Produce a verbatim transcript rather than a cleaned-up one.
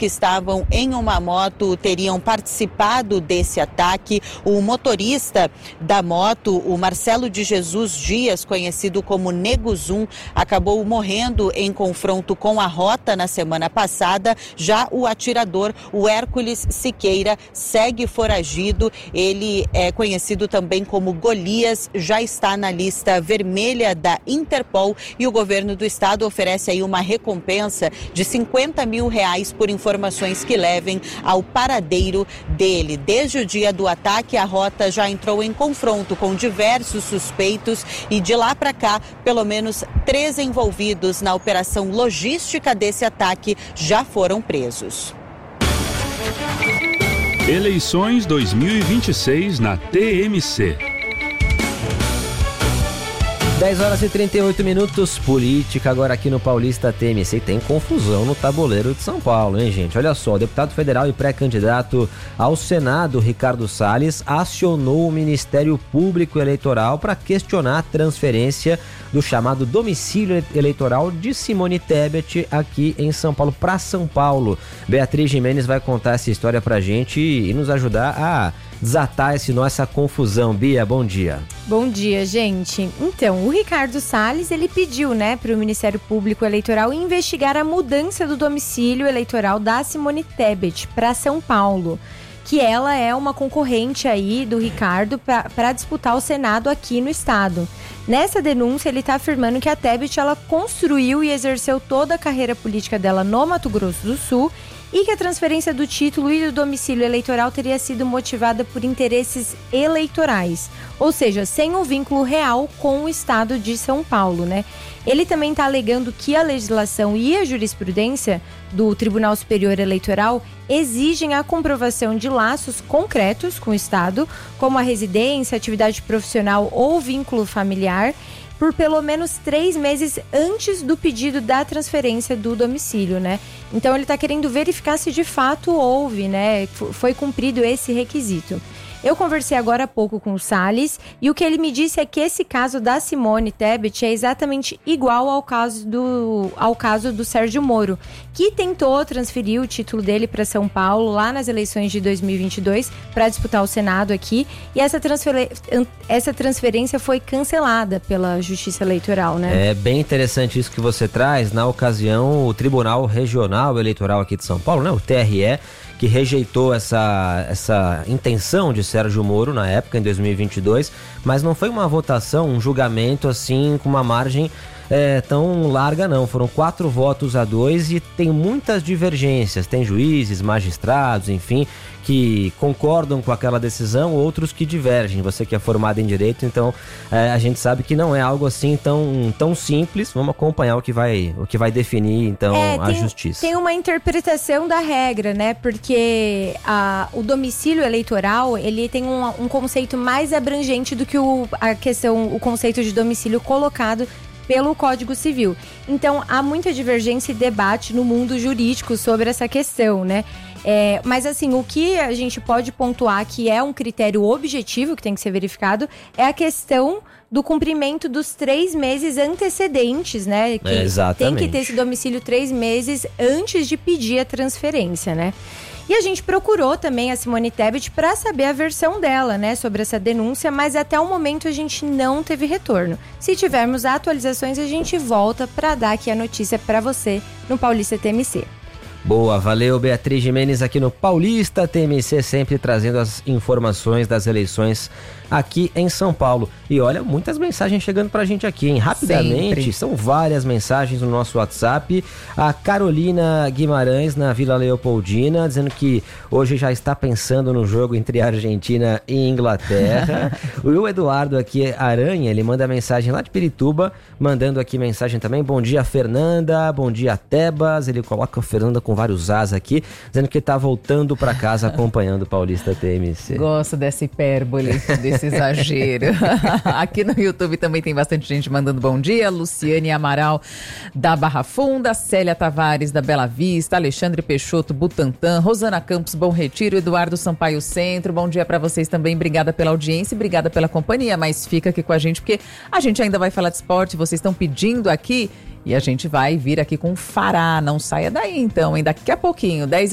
que estavam em uma moto teriam participado desse ataque. O motorista da moto, o Marcelo de Jesus Dias, conhecido como Nego Zum, acabou morrendo em confronto com a rota na semana passada. Já o atirador, o Hércules Siqueira, segue foragido. Ele é conhecido também como Golias, já está na lista vermelha da Interpol e o governo do estado oferece aí uma recompensa de cinquenta mil reais por informações que levem ao paradeiro dele. Desde o dia do ataque, a rota já entrou em confronto com diversos suspeitos e de lá para cá, pelo menos três envolvidos na operação logística desse ataque já foram presos. Eleições dois mil e vinte e seis na T M C. dez horas e trinta e oito minutos, política agora aqui no Paulista T M C. Tem confusão no tabuleiro de São Paulo, hein, gente? Olha só, o deputado federal e pré-candidato ao Senado, Ricardo Salles, acionou o Ministério Público Eleitoral para questionar a transferência do chamado domicílio eleitoral de Simone Tebet aqui em São Paulo, para São Paulo. Beatriz Gimenez vai contar essa história pra gente e nos ajudar a desatar esse nó, essa confusão. Bia, bom dia. Bom dia, gente. Então, o Ricardo Salles, ele pediu, né, para o Ministério Público Eleitoral investigar a mudança do domicílio eleitoral da Simone Tebet para São Paulo, que ela é uma concorrente aí do Ricardo para disputar o Senado aqui no estado. Nessa denúncia, ele está afirmando que a Tebet, ela construiu e exerceu toda a carreira política dela no Mato Grosso do Sul e que a transferência do título e do domicílio eleitoral teria sido motivada por interesses eleitorais, ou seja, sem um vínculo real com o estado de São Paulo, né? Ele também está alegando que a legislação e a jurisprudência do Tribunal Superior Eleitoral exigem a comprovação de laços concretos com o estado, como a residência, atividade profissional ou vínculo familiar, por pelo menos três meses antes do pedido da transferência do domicílio, né? Então ele está querendo verificar se de fato houve, né? Foi cumprido esse requisito. Eu conversei agora há pouco com o Salles e o que ele me disse é que esse caso da Simone Tebet é exatamente igual ao caso do, ao caso do Sérgio Moro, que tentou transferir o título dele para São Paulo lá nas eleições de dois mil e vinte e dois para disputar o Senado aqui, e essa, transfer... essa transferência foi cancelada pela Justiça Eleitoral, né? É bem interessante isso que você traz. Na ocasião, o Tribunal Regional Eleitoral aqui de São Paulo, né, o T R E, que rejeitou essa, essa intenção de Sérgio Moro na época, em dois mil e vinte e dois, mas não foi uma votação, um julgamento assim com uma margem é, tão larga não, foram quatro votos a dois e tem muitas divergências, tem juízes, magistrados, enfim, que concordam com aquela decisão, outros que divergem. Você que é formado em Direito, então é, a gente sabe que não é algo assim tão, tão simples. Vamos acompanhar o que vai, o que vai definir então é, a tem, Justiça. Tem uma interpretação da regra, né? Porque a, o domicílio eleitoral, ele tem um, um conceito mais abrangente do que o, a questão, o conceito de domicílio colocado pelo Código Civil. Então, há muita divergência e debate no mundo jurídico sobre essa questão, né? É, mas assim, o que a gente pode pontuar que é um critério objetivo que tem que ser verificado é a questão do cumprimento dos três meses antecedentes, né? Que é, exatamente. Tem que ter esse domicílio três meses antes de pedir a transferência, né? E a gente procurou também a Simone Tebet para saber a versão dela, né, sobre essa denúncia, mas até o momento a gente não teve retorno. Se tivermos atualizações, a gente volta para dar aqui a notícia para você no Paulista T M C. Boa, valeu Beatriz Gimenez aqui no Paulista T M C, sempre trazendo as informações das eleições aqui em São Paulo. E olha, muitas mensagens chegando pra gente aqui, hein? Rapidamente, sempre. São várias mensagens no nosso WhatsApp. A Carolina Guimarães, na Vila Leopoldina, dizendo que hoje já está pensando no jogo entre Argentina e Inglaterra. O Eduardo aqui, Aranha, ele manda mensagem lá de Pirituba, mandando aqui mensagem também. Bom dia, Fernanda. Bom dia, Tebas. Ele coloca a Fernanda com vários As aqui, dizendo que tá voltando pra casa acompanhando o Paulista T M C. Gosto dessa hipérbole, desse exagero. Aqui no YouTube também tem bastante gente mandando bom dia. Luciane Amaral, da Barra Funda, Célia Tavares, da Bela Vista, Alexandre Peixoto, Butantã, Rosana Campos, Bom Retiro, Eduardo Sampaio Centro. Bom dia pra vocês também. Obrigada pela audiência e obrigada pela companhia, mas fica aqui com a gente porque a gente ainda vai falar de esporte. Vocês estão pedindo aqui e a gente vai vir aqui com o Fará. Não saia daí então, hein? Daqui a pouquinho, dez